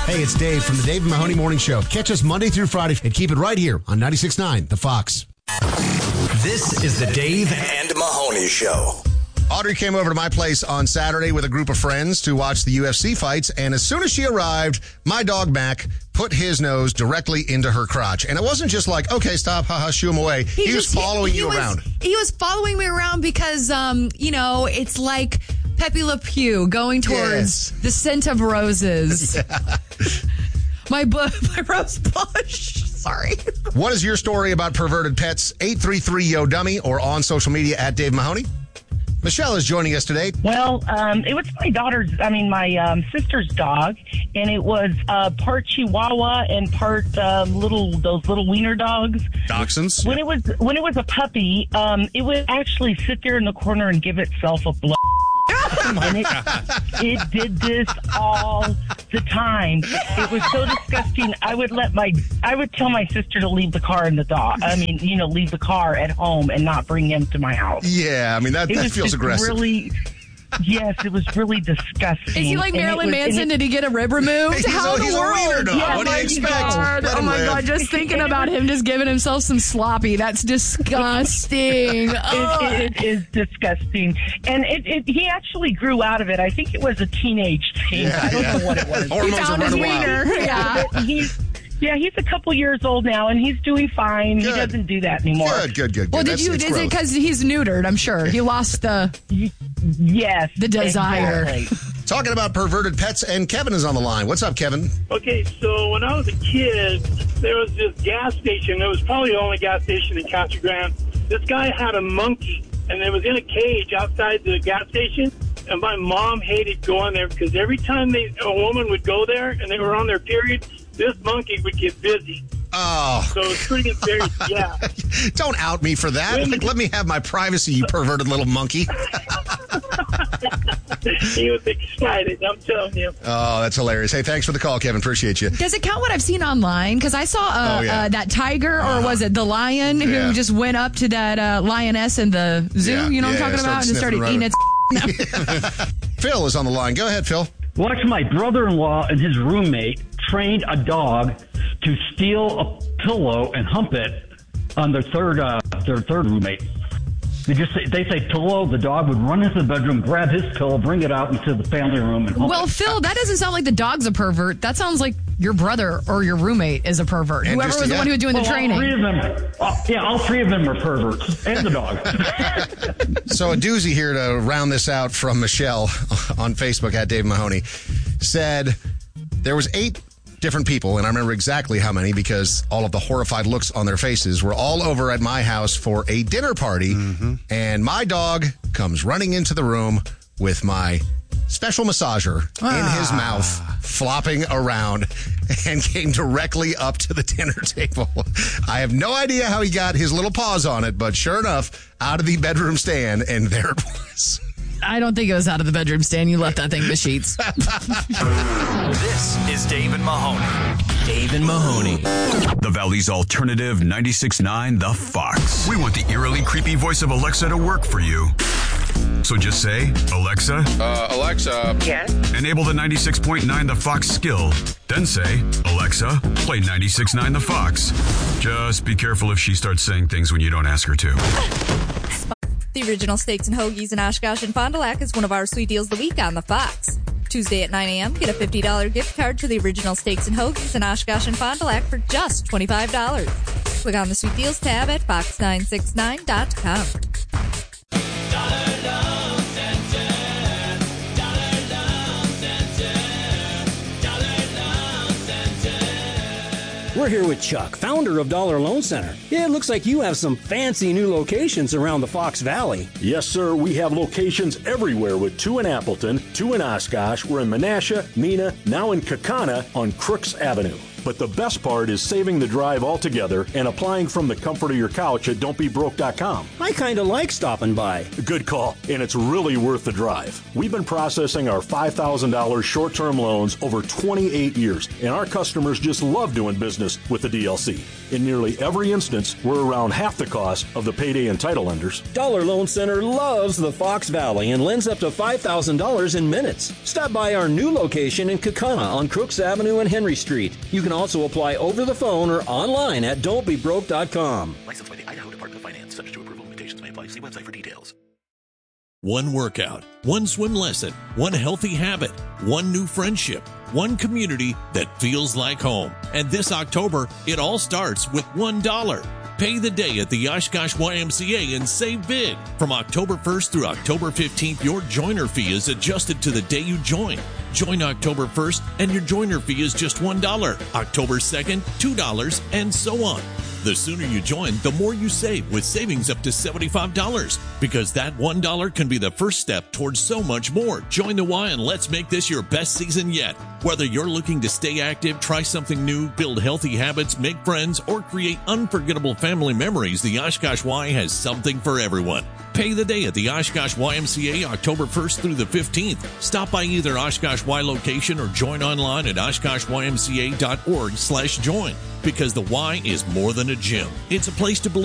Hey, it's Dave from the Dave and Mahoney Morning Show. Catch us Monday through Friday and keep it right here on 96.9 The Fox. This is the Dave and Mahoney Show. Audrey came over to my place on Saturday with a group of friends to watch the UFC fights, and as soon as she arrived, my dog Mac put his nose directly into her crotch. And it wasn't just like, okay, stop, haha, shoo him away. He was following you around. He was following me around because, it's like Pepe Le Pew going towards the scent of roses. Yeah. My rose bush. Sorry. What is your story about perverted pets? 833-YO-DUMMY or on social media at Dave Mahoney. Michelle is joining us today. Well, it was my sister's dog, and it was part Chihuahua and part those little wiener dogs. Dachshunds. When it was a puppy, it would actually sit there in the corner and give itself a blow. And it did this all the time. It was so disgusting. I would tell my sister to leave the car leave the car at home and not bring him to my house. Yeah, I mean that feels aggressive. Yes, it was really disgusting. Is he like Marilyn Manson? Did he get a rib removed? He's a wiener dog. Yeah, what do you expect? Oh my God, just thinking about him just giving himself some sloppy. That's disgusting. It is disgusting. And he actually grew out of it. I think it was a teenage thing. Yeah, I don't know what it was. Hormones are running wild. He's a couple years old now, and he's doing fine. Good. He doesn't do that anymore. Good. Well, is it because he's neutered? I'm sure he lost the desire. Exactly. Talking about perverted pets, and Kevin is on the line. What's up, Kevin? Okay, so when I was a kid, there was this gas station. It was probably the only gas station in Casa Grande. This guy had a monkey, and it was in a cage outside the gas station. And my mom hated going there because every time a woman would go there and they were on their period, this monkey would get busy. Oh. So it's pretty embarrassing, yeah. Don't out me for that. Let me have my privacy, you perverted little monkey. He was excited, I'm telling you. Oh, that's hilarious. Hey, thanks for the call, Kevin. Appreciate you. Does it count what I've seen online? Because I saw that tiger, or was it the lion, who just went up to that lioness in the zoo, what I'm talking about, and just started eating its Phil is on the line. Go ahead, Phil. Watch my brother-in-law and his roommate trained a dog to steal a pillow and hump it on their third roommate. They say pillow. The dog would run into the bedroom, grab his pillow, bring it out into the family room, and hump it. Phil, that doesn't sound like the dog's a pervert. That sounds like your brother or your roommate is a pervert. And whoever was the one who was doing the training. All three of them are perverts, and the dog. So a doozy here to round this out from Michelle on Facebook at Dave Mahoney said there was 8 different people, and I remember exactly how many because all of the horrified looks on their faces were all over at my house for a dinner party, and my dog comes running into the room with my special massager in his mouth, flopping around, and came directly up to the dinner table. I have no idea how he got his little paws on it, but sure enough, out of the bedroom stand, and there it was. I don't think it was out of the bedroom stand. You left that thing in the sheets. This is Dave and Mahoney. Dave and Mahoney. The Valley's alternative 96.9 The Fox. We want the eerily creepy voice of Alexa to work for you. So just say, Alexa. Alexa. Yes. Enable the 96.9 The Fox skill. Then say, Alexa, play 96.9 The Fox. Just be careful if she starts saying things when you don't ask her to. The Original Steaks and Hoagies in Oshkosh and Fond du Lac is one of our sweet deals of the week on The Fox. Tuesday at 9 a.m., get a $50 gift card to the Original Steaks and Hoagies in Oshkosh and Fond du Lac for just $25. Click on the Sweet Deals tab at fox969.com. We're here with Chuck, founder of Dollar Loan Center. Yeah, it looks like you have some fancy new locations around the Fox Valley. Yes, sir. We have locations everywhere with 2 in Appleton, 2 in Oshkosh. We're in Menasha, Mena, now in Kaukauna on Crooks Avenue. But the best part is saving the drive altogether and applying from the comfort of your couch at don'tbebroke.com. I kind of like stopping by. Good call, and it's really worth the drive. We've been processing our $5,000 short-term loans over 28 years, and our customers just love doing business with the DLC. In nearly every instance, we're around half the cost of the payday and title lenders. Dollar Loan Center loves the Fox Valley and lends up to $5,000 in minutes. Stop by our new location in Kaukauna on Crooks Avenue and Henry Street. You can also apply over the phone or online at don'tbebroke.com. Licensed by the Idaho Department of Finance. Subject to approval. Limitations may apply. See website for details. One workout, one swim lesson, one healthy habit, one new friendship, one community that feels like home. And this October, it all starts with $1. Pay the day at the Oshkosh YMCA and save big. From October 1st through October 15th, your joiner fee is adjusted to the day you join. Join October 1st and your joiner fee is just $1. October 2nd, $2, and so on. The sooner you join, the more you save, with savings up to $75. Because that $1 can be the first step towards so much more. Join the Y and let's make this your best season yet. Whether you're looking to stay active, try something new, build healthy habits, make friends, or create unforgettable family memories, the Oshkosh Y has something for everyone. Pay the day at the Oshkosh YMCA October 1st through the 15th. Stop by either Oshkosh Y location or join online at oshkoshymca.org/join. Because the Y is more than a gym. It's a place to belong.